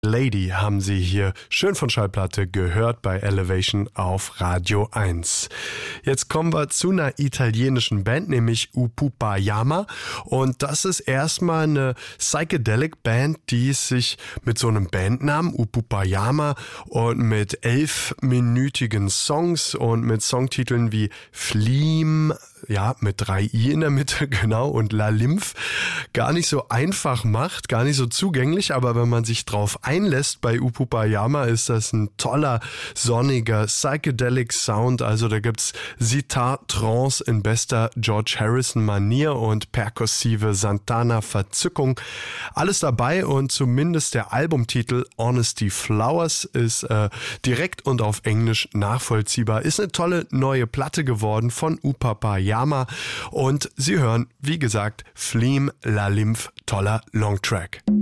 Lady haben Sie hier schön von Schallplatte gehört bei Elevation auf Radio 1. Jetzt kommen wir zu einer italienischen Band, nämlich Upupajama. Und das ist erstmal eine Psychedelic Band, die sich mit so einem Bandnamen Upupajama und mit 11-minütigen Songs und mit Songtiteln wie Fleam, ja, mit 3 I in der Mitte, genau, und La Lymph gar nicht so einfach macht, gar nicht so zugänglich, aber wenn man sich drauf einlässt bei Upupajama, ist das ein toller, sonniger, psychedelic Sound, also da gibt's Sitar-Trance in bester George Harrison-Manier und perkussive Santana-Verzückung. Alles dabei und zumindest der Albumtitel Honesty Flowers ist direkt und auf Englisch nachvollziehbar. Ist eine tolle neue Platte geworden von Upupajama. Und Sie hören, wie gesagt, Fleam La Lymph, toller Longtrack.